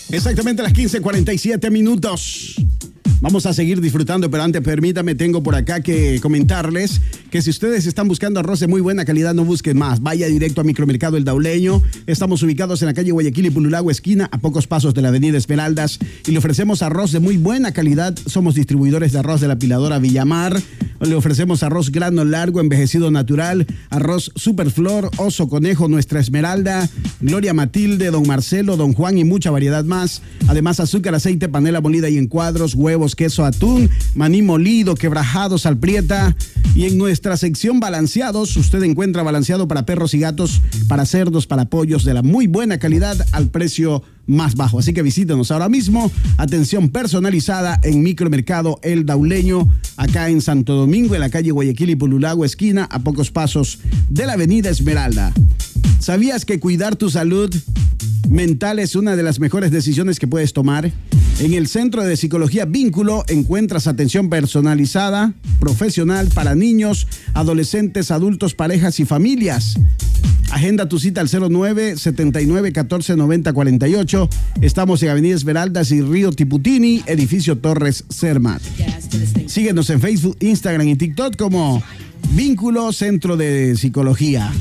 Exactamente las 15:47 minutos. Vamos a seguir disfrutando, pero antes permítame, tengo por acá que comentarles que si ustedes están buscando arroz de muy buena calidad, no busquen más. Vaya directo a Micromercado El Dauleño. Estamos ubicados en la calle Guayaquil y Pululagua, esquina, a pocos pasos de la avenida Esmeraldas. Y le ofrecemos arroz de muy buena calidad. Somos distribuidores de arroz de la Piladora Villamar. Le ofrecemos arroz grano largo, envejecido natural, arroz Superflor, Oso Conejo, Nuestra Esmeralda, Gloria Matilde, Don Marcelo, Don Juan y mucha variedad más. Además, azúcar, aceite, panela molida y en cuadros, huevos, queso, atún, maní molido, quebrajado, salprieta. Y en nuestra sección balanceados, usted encuentra balanceado para perros y gatos, para cerdos, para pollos de la muy buena calidad al precio más bajo. Así que visítenos ahora mismo. Atención personalizada en Micromercado El Dauleño, acá en Santo Domingo, en la calle Guayaquil y Pululagua, esquina, a pocos pasos de la avenida Esmeralda. ¿Sabías que cuidar tu salud mental es una de las mejores decisiones que puedes tomar? En el Centro de Psicología Vínculo encuentras atención personalizada, profesional para niños, adolescentes, adultos, parejas y familias. Agenda tu cita al 09-79-14-90-48. Estamos en Avenida Esmeraldas y Río Tiputini, edificio Torres Cermat. Síguenos en Facebook, Instagram y TikTok como Vínculo Centro de Psicología.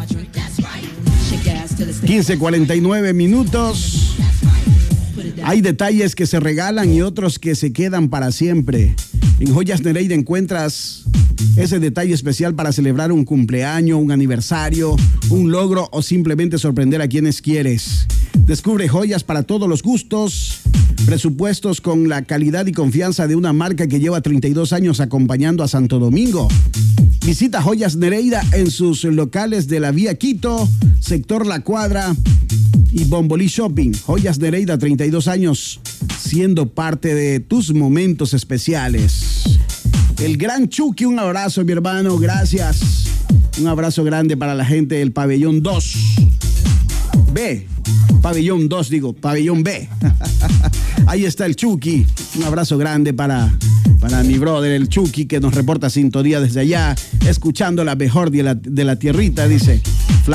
15:49 minutos. Hay detalles que se regalan y otros que se quedan para siempre. En Joyas Nereida encuentras ese detalle especial para celebrar un cumpleaños, un aniversario, un logro o simplemente sorprender a quienes quieres. Descubre joyas para todos los gustos, presupuestos con la calidad y confianza de una marca que lleva 32 años acompañando a Santo Domingo. Visita Joyas Nereida en sus locales de la Vía Quito, sector La Cuadra y Bombolí Shopping. Joyas Nereida, 32 años, siendo parte de tus momentos especiales. El gran Chucky, un abrazo, mi hermano, gracias. Un abrazo grande para la gente del Pabellón 2. Pabellón B. Ahí está el Chucky. Un abrazo grande para mi brother, el Chucky, que nos reporta sintonía desde allá, escuchando la mejor de la tierrita, dice.